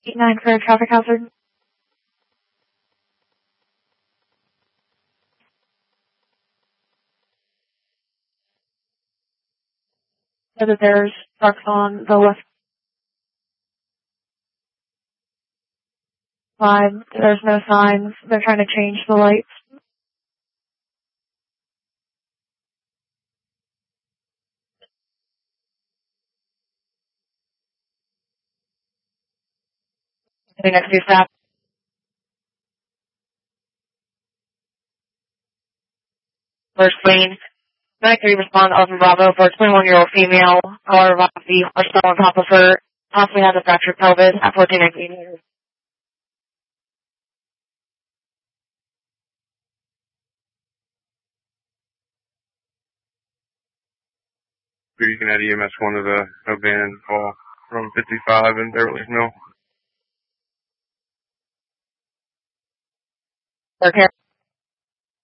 89 for a traffic hazard. So that there's trucks on the left side. There's no signs. They're trying to change the lights. Next to staff. First lane. 93 respond Alpha Bravo for a 21-year-old female. However, Roxy are still on top of her. Possibly has a fractured pelvis at 1419. You can add EMS 1 to the van call from 55 in Beverly Mill. Okay.